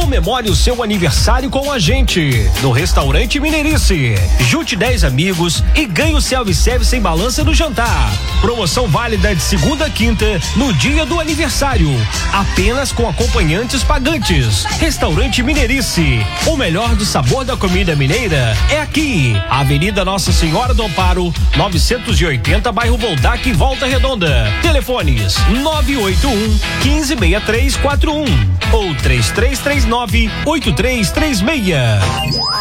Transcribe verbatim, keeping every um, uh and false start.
Comemore o seu aniversário com a gente no Restaurante Mineirice. Junte dez amigos e ganhe o self-service sem balança no jantar. Promoção válida de segunda a quinta no dia do aniversário. Apenas com acompanhantes pagantes. Restaurante Mineirice. O melhor do sabor da comida mineira é aqui. Avenida Nossa Senhora do Amparo, novecentos e oitenta, bairro Boldac, Volta Redonda. Telefones nove oito um, um cinco seis três quatro um ou três três três nove, oito três três seis.